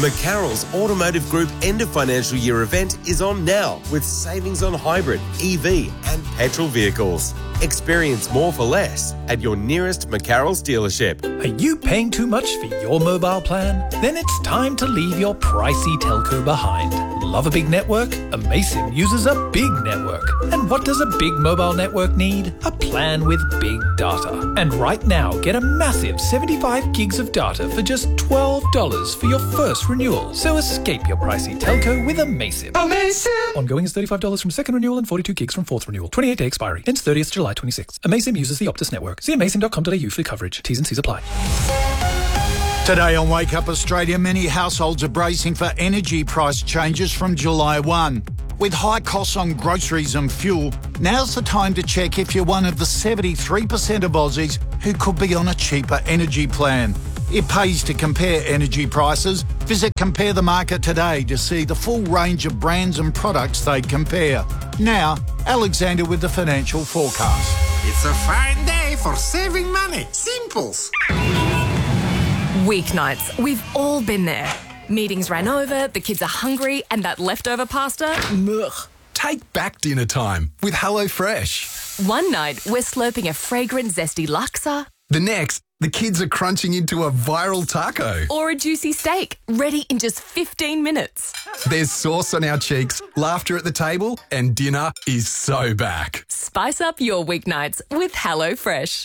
McCarroll's Automotive Group end of financial year event is on now with savings on hybrid, EV and petrol vehicles. Experience more for less at your nearest McCarroll's dealership. Are you paying too much for your mobile plan? Then it's time to leave your pricey telco behind. Love a big network? Amaysim uses a big network. And what does a big mobile network need? A plan with big data. And right now, get a massive 75 gigs of data for just $12 for your first renewal. So escape your pricey telco with Amaysim. Amaysim! Ongoing is $35 from second renewal and 42 gigs from fourth renewal. 28-day expiry. Ends 30th July 26. Amaysim uses the Optus network. See amaysim.com.au for coverage. T's and C's apply. Today on Wake Up Australia, many households are bracing for energy price changes from July 1. With high costs on groceries and fuel, now's the time to check if you're one of the 73% of Aussies who could be on a cheaper energy plan. It pays to compare energy prices. Visit Compare the Market today to see the full range of brands and products they compare. Now, Alexander with the financial forecast. It's a fine day for saving money. Simples. Weeknights. We've all been there. Meetings ran over, the kids are hungry, and that leftover pasta? Ugh. Take back dinner time with HelloFresh. One night, we're slurping a fragrant, zesty laksa. The next, the kids are crunching into a viral taco. Or a juicy steak, ready in just 15 minutes. There's sauce on our cheeks, laughter at the table, and dinner is so back. Spice up your weeknights with HelloFresh.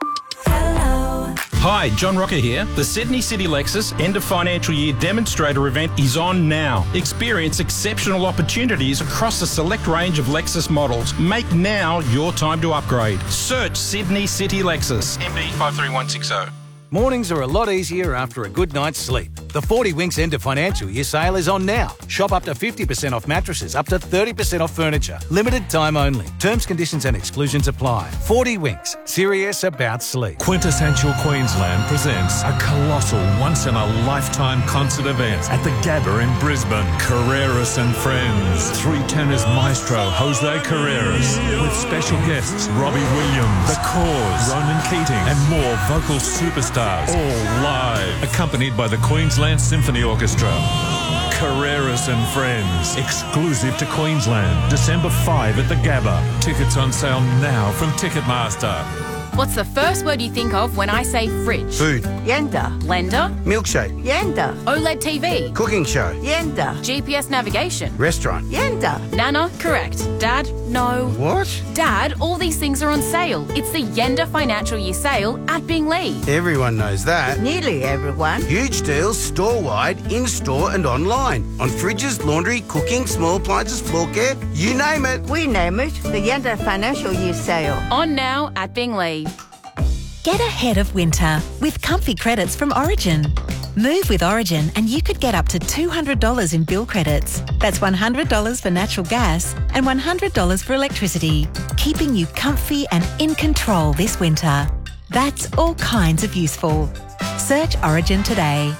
Hi, John Rocker here. The Sydney City Lexus End of Financial Year Demonstrator event is on now. Experience exceptional opportunities across a select range of Lexus models. Make now your time to upgrade. Search Sydney City Lexus. MB 53160. Mornings are a lot easier after a good night's sleep. The 40 Winks End of Financial Year sale is on now. Shop up to 50% off mattresses, up to 30% off furniture. Limited time only. Terms, conditions and exclusions apply. 40 Winks. Serious about sleep. Quintessential Queensland presents a colossal once-in-a-lifetime concert event at the Gabba in Brisbane. Carreras and Friends. Three tenors maestro Jose Carreras. With special guests Robbie Williams, The Cause, Ronan Keating and more vocal superstars. All live. Accompanied by the Queensland Symphony Orchestra. Carreras and Friends. Exclusive to Queensland. December 5 at the Gabba. Tickets on sale now from Ticketmaster. What's the first word you think of when I say fridge? Food. Yenda. Blender. Milkshake. Yenda. OLED TV. Cooking show. Yenda. GPS navigation. Restaurant. Yenda. Nana. Correct. Dad. No. What? Dad, all these things are on sale. It's the Yenda Financial Year sale at Binglee. Everyone knows that. Nearly everyone. Huge deals store-wide, in-store and online. On fridges, laundry, cooking, small appliances, floor care, you name it. We name it the Yenda Financial Year sale. On now at Binglee. Get ahead of winter with comfy credits from Origin. Move with Origin and you could get up to $200 in bill credits. That's $100 for natural gas and $100 for electricity, keeping you comfy and in control this winter. That's all kinds of useful. Search Origin today.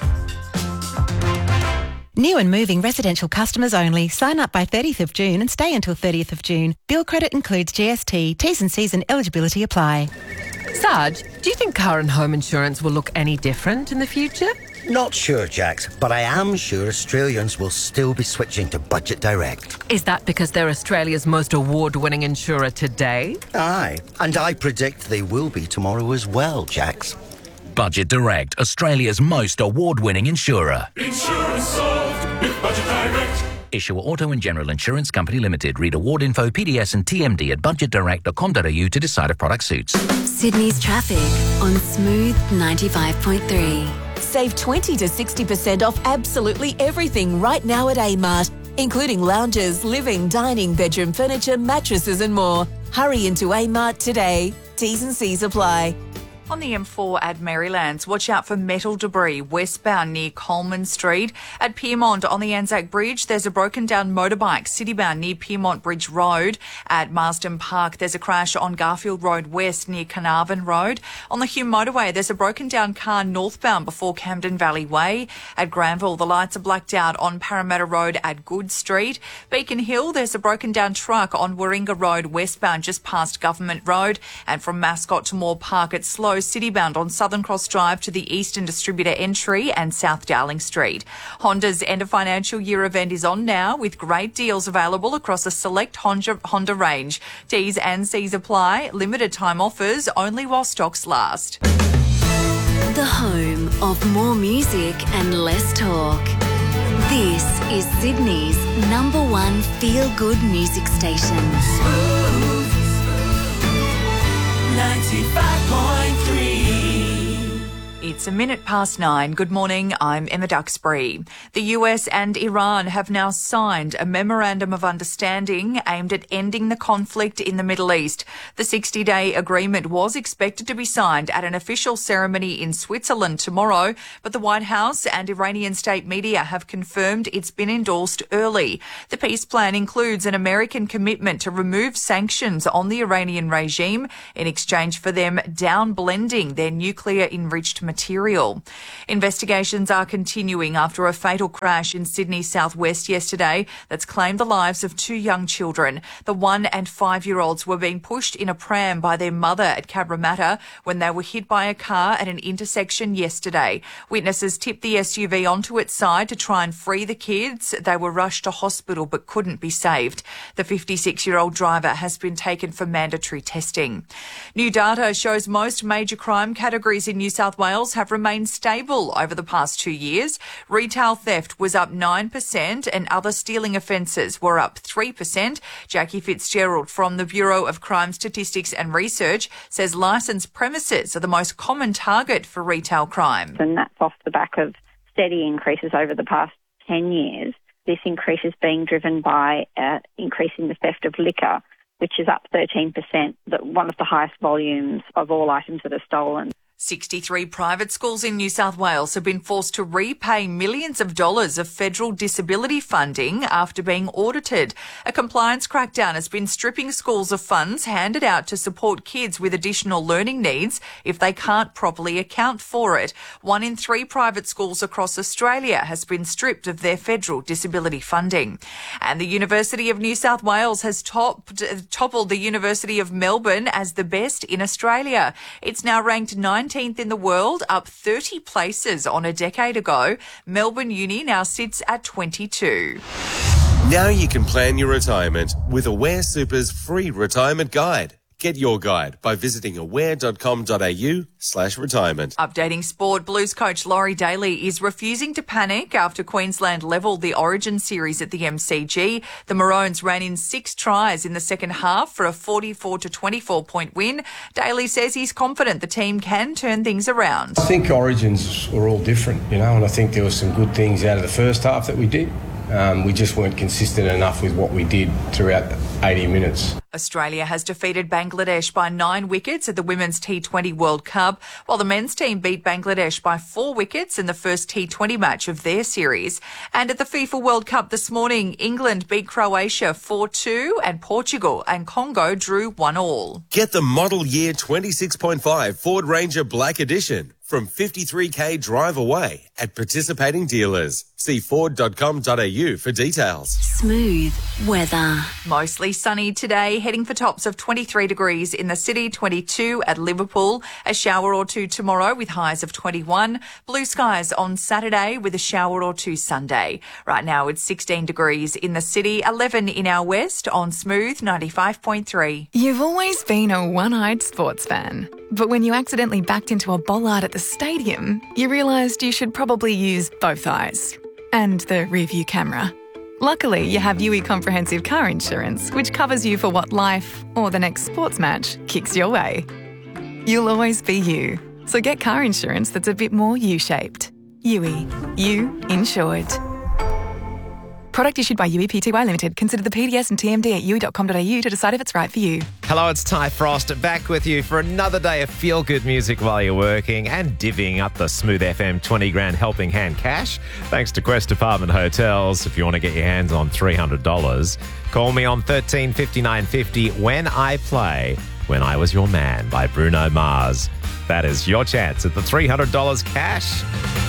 New and moving residential customers only. Sign up by 30th of June and stay until 30th of June. Bill credit includes GST. T's and C's and eligibility apply. Sarge, do you think car and home insurance will look any different in the future? Not sure, Jax, but I am sure Australians will still be switching to Budget Direct. Is that because they're Australia's most award-winning insurer today? Aye, and I predict they will be tomorrow as well, Jax. Budget Direct, Australia's most award-winning insurer. Insurance solved with Budget Direct. Issuer Auto and General Insurance Company Limited. Read award info, PDS and TMD at budgetdirect.com.au to decide if product suits. Sydney's traffic on Smooth 95.3. Save 20 to 60% off absolutely everything right now at Amart, including lounges, living, dining, bedroom furniture, mattresses and more. Hurry into Amart today. T's and C's apply. On the M4 at Marylands, watch out for metal debris westbound near Coleman Street. At Pyrmont on the Anzac Bridge, there's a broken down motorbike citybound near Pyrmont Bridge Road. At Marsden Park, there's a crash on Garfield Road West near Carnarvon Road. On the Hume Motorway, there's a broken down car northbound before Camden Valley Way. At Granville, the lights are blacked out on Parramatta Road at Good Street. Beacon Hill, there's a broken down truck on Warringah Road westbound just past Government Road. And from Mascot to Moore Park, it's slow closed citybound on Southern Cross Drive to the Eastern Distributor entry and South Dowling Street. Honda's end of financial year event is on now with great deals available across a select Honda range. T's and C's apply. Limited time offers only while stocks last. The home of more music and less talk. This is Sydney's #1 feel-good music station. 95.3. It's 9:01. Good morning, I'm Emma Duxbury. The US and Iran have now signed a memorandum of understanding aimed at ending the conflict in the Middle East. The 60-day agreement was expected to be signed at an official ceremony in Switzerland tomorrow, but the White House and Iranian state media have confirmed it's been endorsed early. The peace plan includes an American commitment to remove sanctions on the Iranian regime in exchange for them downblending their nuclear-enriched material. Investigations are continuing after a fatal crash in Sydney's southwest yesterday that's claimed the lives of 2 young children. The 1 and 5-year-olds were being pushed in a pram by their mother at Cabramatta when they were hit by a car at an intersection yesterday. Witnesses tipped the SUV onto its side to try and free the kids. They were rushed to hospital but couldn't be saved. The 56-year-old driver has been taken for mandatory testing. New data shows most major crime categories in New South Wales have remained stable over the past 2 years. Retail theft was up 9% and other stealing offences were up 3%. Jackie Fitzgerald from the Bureau of Crime Statistics and Research says licensed premises are the most common target for retail crime. And that's off the back of steady increases over the past 10 years. This increase is being driven by increasing the theft of liquor, which is up 13%, one of the highest volumes of all items that are stolen. 63 private schools in New South Wales have been forced to repay millions of dollars of federal disability funding after being audited. A compliance crackdown has been stripping schools of funds handed out to support kids with additional learning needs if they can't properly account for it. 1 in 3 private schools across Australia has been stripped of their federal disability funding. And the University of New South Wales has toppled the University of Melbourne as the best in Australia. It's now ranked 19th in the world, up 30 places on a decade ago. Melbourne Uni now sits at 22. Now you can plan your retirement with Aware Super's free retirement guide. Get your guide by visiting aware.com.au/retirement. Updating sport, Blues coach Laurie Daly is refusing to panic after Queensland levelled the Origin series at the MCG. The Maroons ran in 6 tries in the second half for a 44-24 point win. Daly says he's confident the team can turn things around. I think Origins were all different, and I think there were some good things out of the first half that we did. We just weren't consistent enough with what we did throughout 80 minutes. Australia has defeated Bangladesh by 9 wickets at the Women's T20 World Cup, while the men's team beat Bangladesh by 4 wickets in the first T20 match of their series. And at the FIFA World Cup this morning, England beat Croatia 4-2 and Portugal and Congo drew 1-1. Get the model year 26.5 Ford Ranger Black Edition from 53k drive away at participating dealers. See Ford.com.au for details. Smooth weather. Mostly sunny today, heading for tops of 23 degrees in the city, 22 at Liverpool. A shower or 2 tomorrow with highs of 21. Blue skies on Saturday with a shower or 2 Sunday. Right now it's 16 degrees in the city, 11 in our west on Smooth 95.3. You've always been a one-eyed sports fan. But when you accidentally backed into a bollard at the stadium, you realised you should probably use both eyes. And the rear-view camera. Luckily, you have UE Comprehensive Car Insurance, which covers you for what life, or the next sports match, kicks your way. You'll always be you. So get car insurance that's a bit more U-shaped. UE. You insured. Product issued by UE Pty Limited. Consider the PDS and TMD at UE.com.au to decide if it's right for you. Hello, it's Ty Frost back with you for another day of feel-good music while you're working and divvying up the Smooth FM 20 grand helping hand cash. Thanks to Quest Apartment Hotels. If you want to get your hands on $300, call me on 13 59 50 when I play When I Was Your Man by Bruno Mars. That is your chance at the $300 cash.